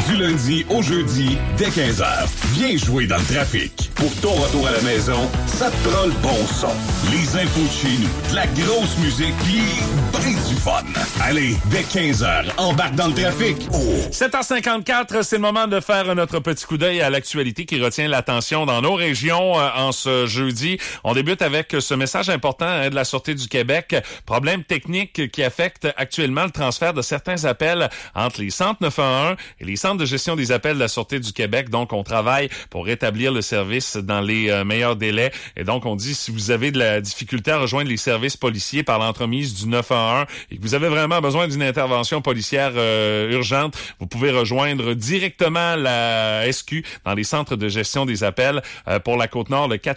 Du lundi au jeudi, dès 15h. Viens jouer dans le trafic. Pour ton retour à la maison, ça te prend le bon son. Les infos de chez nous, de la grosse musique, pis ben du fun. Allez, dès 15h, embarque dans le trafic. 7h54, c'est le moment de faire notre petit coup d'œil à l'actualité qui retient l'attention dans nos régions en ce jeudi. On débute avec ce message important de la Sûreté du Québec. Problème technique qui affecte actuellement le transfert de certains appels entre les centres 911 et les centres de gestion des appels de la Sûreté du Québec. Donc, on travaille pour rétablir le service dans les meilleurs délais. Et donc, on dit, si vous avez de la difficulté à rejoindre les services policiers par l'entremise du 911 et que vous avez vraiment besoin d'une intervention policière urgente, vous pouvez rejoindre directement la SQ dans les centres de gestion des appels. Pour la Côte-Nord, le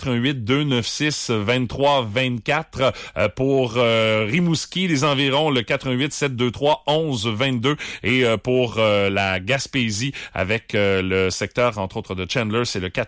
418-296-2324. Pour Rimouski, les environs, le 418-723-1122. Et pour la Gaspésie, avec le secteur, entre autres, de Chandler, c'est le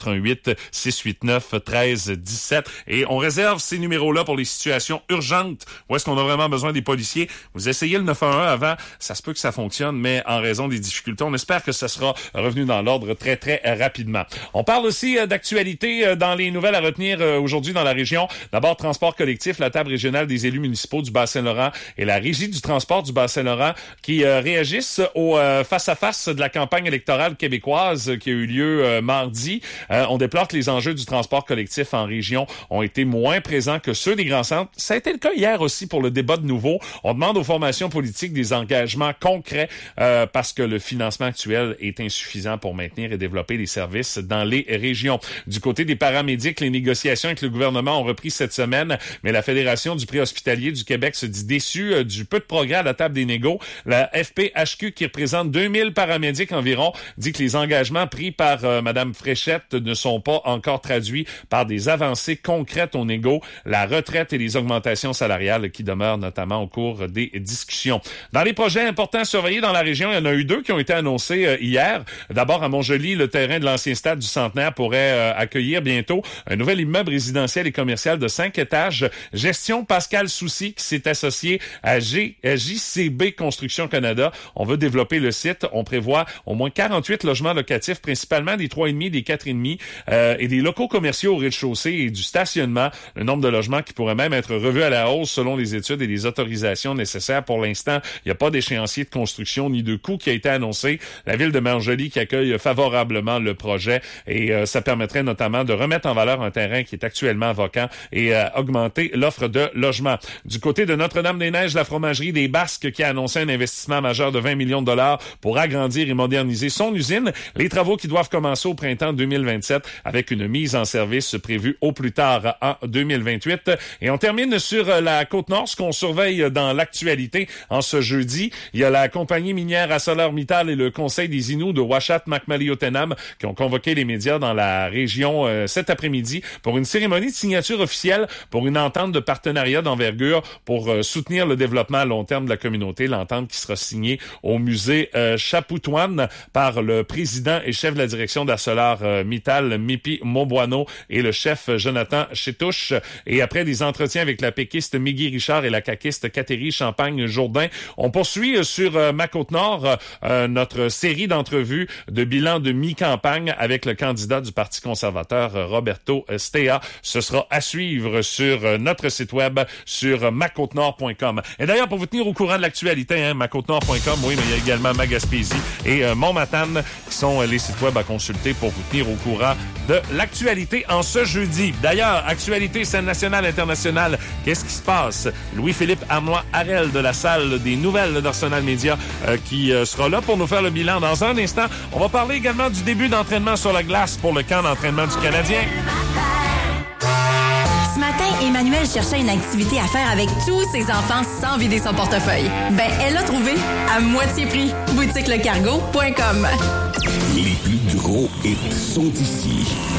418-689-1317. Et on réserve ces numéros-là pour les situations urgentes où est-ce qu'on a vraiment besoin des policiers. Vous essayez le 911 avant, ça se peut que ça fonctionne, mais en raison des difficultés, on espère que ça sera revenu dans l'ordre très, très rapidement. On parle aussi d'actualité dans les nouvelles à retenir aujourd'hui dans la région. D'abord, transport collectif, la table régionale des élus municipaux du Bas-Saint-Laurent et la Régie du transport du Bas-Saint-Laurent qui réagissent au face-à-face de la campagne électorale québécoise qui a eu lieu mardi. On déplore que les enjeux du transport collectif en région ont été moins présents que ceux des grands centres. Ça a été le cas hier aussi pour le débat de nouveau. On demande aux formations politiques des engagements concrets parce que le financement actuel est insuffisant pour maintenir et développer les services dans les régions. Du côté des paramédics, les négociations avec le gouvernement ont repris cette semaine, mais la Fédération du préhospitalier du Québec se dit déçue du peu de progrès à la table des négos. La FPHQ, qui représente 2000 paramédics environ, dit que les engagements pris par Mme Fréchette ne sont pas encore traduits par des avancées concrètes aux négos, la retraite et les augmentations salariales qui demeurent notamment au cours des discussions. Dans les projets importants surveillés dans la région, il y en a eu deux qui ont été annoncés hier. D'abord, à Montjoly, le terrain de l'ancien stade du Centenaire pourrait accueillir bientôt un nouvel immeuble résidentiel et commercial de 5 étages. Gestion Pascal Soucy, qui s'est associé à JCB Construction Canada. On veut développer le site. On prévoit au moins 48 logements locatifs, principalement des 3,5, des 4,5 et des locaux commerciaux au rez-de-chaussée et du stationnement. Le nombre de logements qui pourrait même être revu à la hausse selon les études et les autorisations nécessaires. Pour l'instant, il n'y a pas d'échéancier de construction ni de coût qui a été annoncé. La ville de Montjoly qui accueille favorablement le projet et ça permettrait notamment de remettre en valeur un terrain qui est actuellement vacant et augmenter l'offre de logements. Du côté de Notre-Dame-des-Neiges, la fromagerie des Basques qui a annoncé un investissement majeur de 20 millions de dollars pour agrandir et moderniser son usine. Les travaux qui doivent commencer au printemps 2027 avec une mise en service prévue au plus tard en 2028. Et on termine sur la Côte-Nord, ce qu'on surveille dans l'actualité en ce jeudi. Il y a la compagnie minière ArcelorMittal et le Conseil des Inuits de Ouachat-Macmali-Ottenam qui ont convoqué les médias dans la région cet après-midi pour une cérémonie de signature officielle pour une entente de partenariat d'envergure pour soutenir le développement à long terme de la communauté. L'entente qui sera signée au musée Chapoutoine par le président et chef de la direction d'ArcelorMittal, Mipi Mauboino, et le chef Jonathan Chétouche. Et après des entretiens avec la péquiste Migui Richard et la caquiste Catherine Champagne-Jourdain, on poursuit sur ma Côte-Nord notre série d'entrevues de bilan de mi-campagne avec le candidat du Parti conservateur, Roberto Stea. Ce sera à suivre sur notre site web, sur macôtenord.com. Et d'ailleurs, pour vous tenir au courant de l'actualité, macôtenord.com, oui, mais il y a également ma Gaspésie et Montmatane qui sont les sites web à consulter pour vous tenir au courant de l'actualité en ce jeudi. D'ailleurs, actualité, scène nationale, internationale, qu'est-ce qui se passe? Louis-Philippe Arnois-Harel de la salle des nouvelles d'Arsenal Média qui sera là pour nous faire le bilan dans un instant. On va parler également du début d'entraînement sur la glace pour le camp d'entraînement du Canadien. Ce matin, Emmanuel cherchait une activité à faire avec tous ses enfants sans vider son portefeuille. Ben, elle l'a trouvé à moitié prix. boutiquelecargo.com. Les plus gros hits sont ici.